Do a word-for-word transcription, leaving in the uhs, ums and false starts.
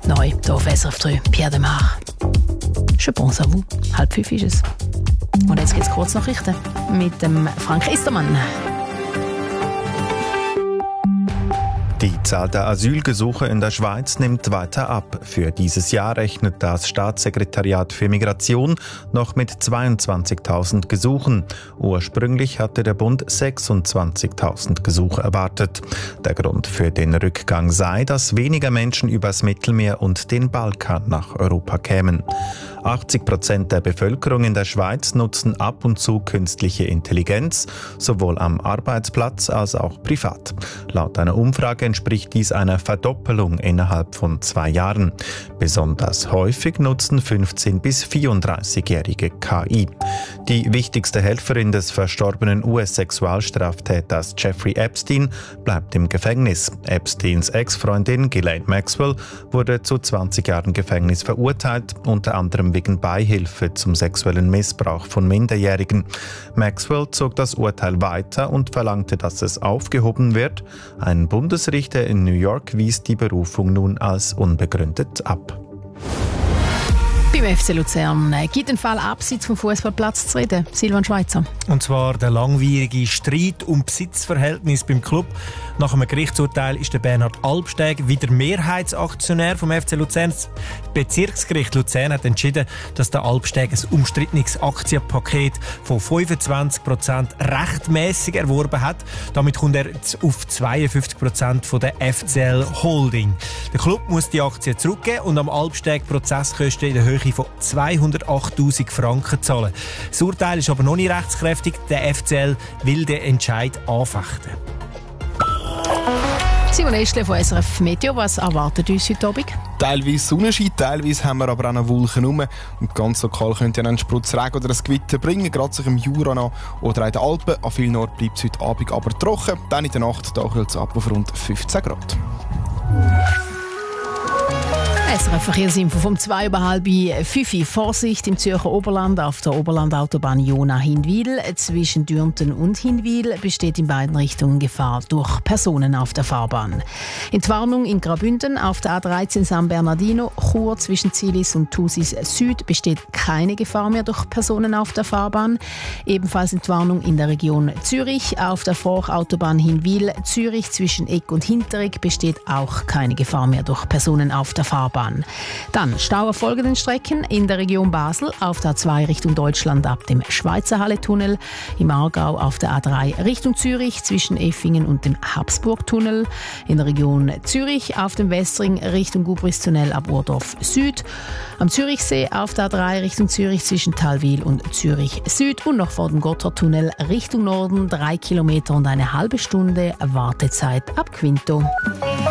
Neu, hier auf S R F drei, Pierre de Mar. Je pense à vous. Halb fünf ist es. Und jetzt gibt es Kurznachrichten mit dem Frank Istermann. Die Zahl der Asylgesuche in der Schweiz nimmt weiter ab. Für dieses Jahr rechnet das Staatssekretariat für Migration noch mit zweiundzwanzigtausend Gesuchen. Ursprünglich hatte der Bund sechsundzwanzigtausend Gesuche erwartet. Der Grund für den Rückgang sei, dass weniger Menschen übers Mittelmeer und den Balkan nach Europa kämen. achtzig Prozent der Bevölkerung in der Schweiz nutzen ab und zu künstliche Intelligenz, sowohl am Arbeitsplatz als auch privat. Laut einer Umfrage entspricht dies einer Verdoppelung innerhalb von zwei Jahren. Besonders häufig nutzen fünfzehn- bis vierunddreißigjährige K I. Die wichtigste Helferin des verstorbenen U S-Sexualstraftäters Jeffrey Epstein bleibt im Gefängnis. Epsteins Ex-Freundin Ghislaine Maxwell wurde zu zwanzig Jahren Gefängnis verurteilt, unter anderem wegen Beihilfe zum sexuellen Missbrauch von Minderjährigen. Maxwell zog das Urteil weiter und verlangte, dass es aufgehoben wird. Ein Bundesrichter in New York wies die Berufung nun als unbegründet ab. Beim F C Luzern gibt ein Fall abseits vom Fußballplatz zu reden. Silvan Schweizer. Und zwar der langwierige Streit um Besitzverhältnis beim Club. Nach einem Gerichtsurteil ist der Bernhard Albsteg wieder Mehrheitsaktionär vom F C Luzern. Das Bezirksgericht Luzern hat entschieden, dass der Albsteg ein umstrittenes Aktienpaket von fünfundzwanzig Prozent rechtmäßig erworben hat. Damit kommt er auf zweiundfünfzig Prozent von der F C L Holding. Der Club muss die Aktien zurückgeben und am Albsteg Prozesskosten in der Höhe von zweihundertachttausend Franken zahlen. Das Urteil ist aber noch nicht rechtskräftig. Der F C L will den Entscheid anfechten. Simon Eschle von S R F Meteo, was erwartet uns heute Abend? Teilweise Sonnenschein, teilweise haben wir aber auch noch Wolken rum. Und ganz lokal könnte ja ein Sprutz Regen oder ein Gewitter bringen, gerade sich im Jura noch oder in den Alpen. An vielen Orten bleibt es heute Abend aber trocken. Dann in der Nacht kühlt es ab auf rund fünfzehn Grad. S R F-Verkehrsinfo vom zwei über halb fünf. Vorsicht im Zürcher Oberland auf der Oberlandautobahn Jona-Hinwil. Zwischen Dürnten und Hinwil besteht in beiden Richtungen Gefahr durch Personen auf der Fahrbahn. Entwarnung in Graubünden auf der A dreizehn San Bernardino, Chur zwischen Zilis und Thusis Süd besteht keine Gefahr mehr durch Personen auf der Fahrbahn. Ebenfalls Entwarnung in der Region Zürich auf der Vorortautobahn Hinwil, Zürich zwischen Eck und Hinteregg besteht auch keine Gefahr mehr durch Personen auf der Fahrbahn. Dann Stau auf folgenden Strecken in der Region Basel auf der A zwei Richtung Deutschland ab dem Schweizer Halle-Tunnel, im Aargau auf der A drei Richtung Zürich zwischen Effingen und dem Habsburg-Tunnel, in der Region Zürich auf dem Westring Richtung Gubris-Tunnel ab Urdorf Süd, am Zürichsee auf der A drei Richtung Zürich zwischen Talwil und Zürich Süd und noch vor dem Gotthardtunnel Richtung Norden drei Kilometer und eine halbe Stunde Wartezeit ab Quinto.